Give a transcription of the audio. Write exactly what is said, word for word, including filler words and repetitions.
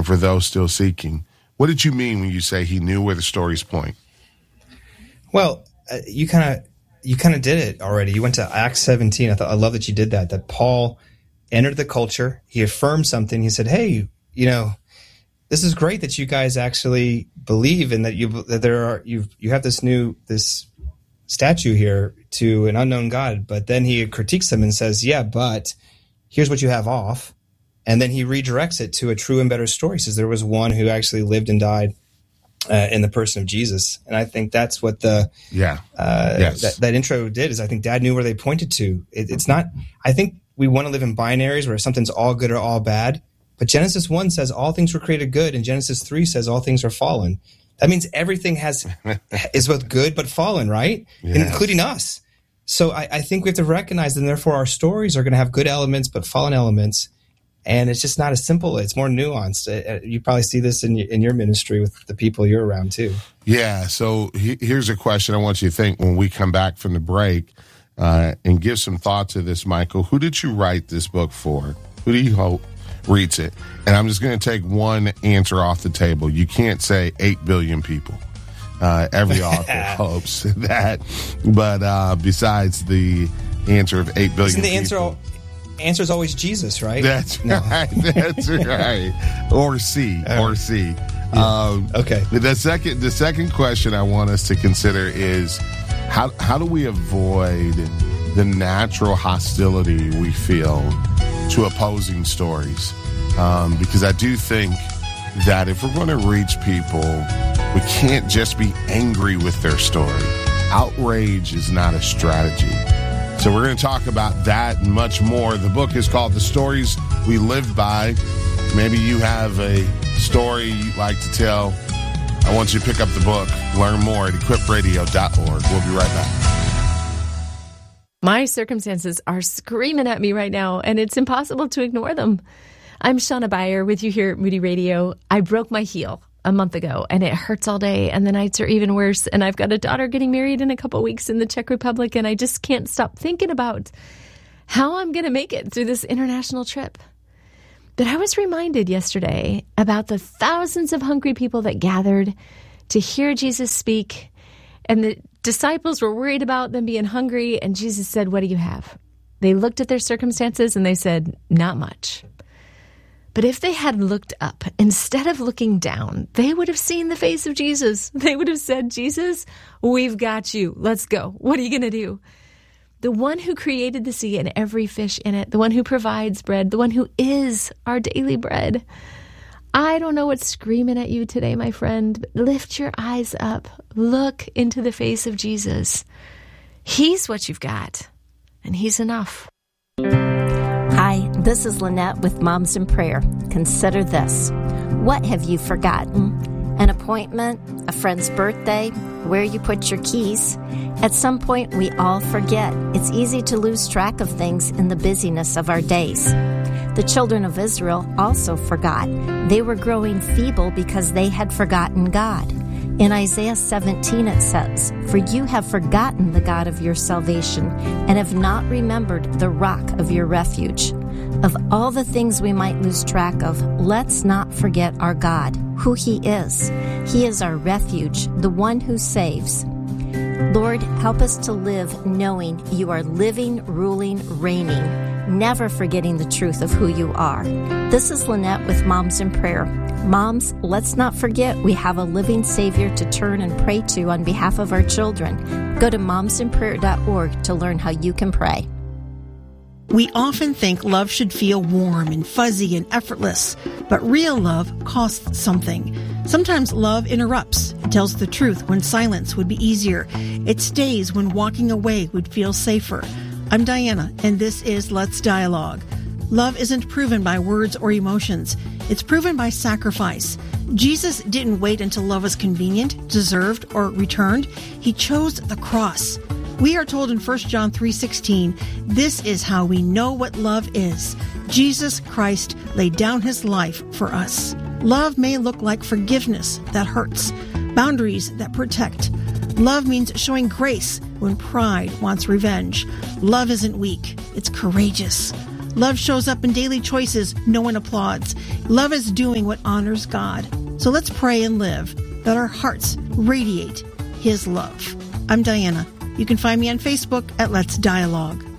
and for those still seeking. What did you mean when you say he knew where the stories point? Well, uh, you kind of you kind of did it already. You went to Acts seventeen. I thought I love that you did that. That Paul entered the culture. He affirmed something. He said, "Hey, you know, this is great that you guys actually believe and that you that there are you you have this new this statue here to an unknown God." But then he critiques them and says, "Yeah, but here's what you have off." And then he redirects it to a true and better story. He says there was one who actually lived and died uh, in the person of Jesus. And I think that's what the yeah uh, yes. that, that intro did. Is I think Dad knew where they pointed to. It, it's not. I think we want to live in binaries where something's all good or all bad. But Genesis one says all things were created good, and Genesis three says all things are fallen. That means everything has is both good but fallen, right? Yes. Including us. So I, I think we have to recognize that, and therefore our stories are going to have good elements but fallen elements. And it's just not as simple. It's more nuanced. You probably see this in in your ministry with the people you're around too. Yeah. So he, here's a question I want you to think when we come back from the break uh, and give some thought to this, Michael. Who did you write this book for? Who do you hope reads it? And I'm just going to take one answer off the table. You can't say eight billion people. Uh, every author hopes that. But uh, besides the answer of eight billion Isn't the people. Answer all- Answer is always Jesus, right? That's no. right. That's right. Or C. Right. Or C. Yeah. Um, okay. The second, the second question I want us to consider is how how do we avoid the natural hostility we feel to opposing stories? Um, because I do think that if we're going to reach people, we can't just be angry with their story. Outrage is not a strategy. So we're going to talk about that and much more. The book is called The Stories We Lived By. Maybe you have a story you'd like to tell. I want you to pick up the book. Learn more at equip radio dot org. We'll be right back. My circumstances are screaming at me right now, and it's impossible to ignore them. I'm Shauna Beyer with you here at Moody Radio. I broke my heel a month ago, and it hurts all day, and the nights are even worse, and I've got a daughter getting married in a couple weeks in the Czech Republic, and I just can't stop thinking about how I'm going to make it through this international trip. But I was reminded yesterday about the thousands of hungry people that gathered to hear Jesus speak, and the disciples were worried about them being hungry, and Jesus said, "What do you have?" They looked at their circumstances, and they said, "Not much." But if they had looked up instead of looking down, they would have seen the face of Jesus. They would have said, "Jesus, we've got you. Let's go. What are you going to do?" The one who created the sea and every fish in it, the one who provides bread, the one who is our daily bread. I don't know what's screaming at you today, my friend, but lift your eyes up. Look into the face of Jesus. He's what you've got, and he's enough. Hi, this is Lynette with Moms in Prayer. Consider this. What have you forgotten? An appointment, a friend's birthday, where you put your keys. At some point, we all forget. It's easy to lose track of things in the busyness of our days. The children of Israel also forgot. They were growing feeble because they had forgotten God. In Isaiah seventeen it says, "For you have forgotten the God of your salvation and have not remembered the rock of your refuge." Of all the things we might lose track of, let's not forget our God, who He is. He is our refuge, the one who saves. Lord, help us to live knowing you are living, ruling, reigning, never forgetting the truth of who you are. This is Lynette with Moms in Prayer. Moms, let's not forget we have a living Savior to turn and pray to on behalf of our children. Go to moms in prayer dot org to learn how you can pray. We often think love should feel warm and fuzzy and effortless, but real love costs something. Sometimes love interrupts. It tells the truth when silence would be easier. It stays when walking away would feel safer. I'm Diana, and this is Let's Dialogue. Love isn't proven by words or emotions. It's proven by sacrifice. Jesus didn't wait until love was convenient, deserved, or returned. He chose the cross. We are told in First John three sixteen, this is how we know what love is. Jesus Christ laid down his life for us. Love may look like forgiveness that hurts, boundaries that protect. Love means showing grace when pride wants revenge. Love isn't weak, it's courageous. Love shows up in daily choices no one applauds. Love is doing what honors God. So let's pray and live, that our hearts radiate His love. I'm Diana. You can find me on Facebook at Let's Dialogue.